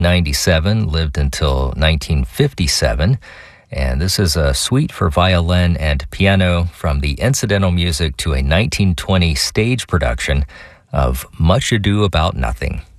97, lived until 1957. And this is a suite for violin and piano from the incidental music to a 1920 stage production of Much Ado About Nothing.